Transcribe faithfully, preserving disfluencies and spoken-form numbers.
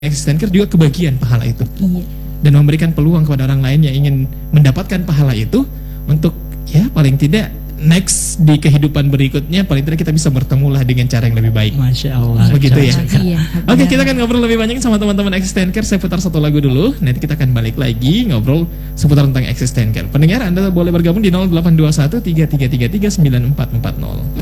Existence Care juga kebagian pahala itu. Iya. Dan memberikan peluang kepada orang lain yang ingin mendapatkan pahala itu untuk ya paling tidak next di kehidupan berikutnya paling tidak kita bisa bertemu lah dengan cara yang lebih baik. Masya Allah. Begitu ya. Iya. Oke, kita akan ngobrol lebih banyak sama teman-teman Existence Care. Saya putar satu lagu dulu. Nanti kita akan balik lagi ngobrol seputar tentang Existence Care. Pendengar, Anda boleh bergabung di nol delapan dua satu tiga tiga tiga tiga sembilan empat empat nol.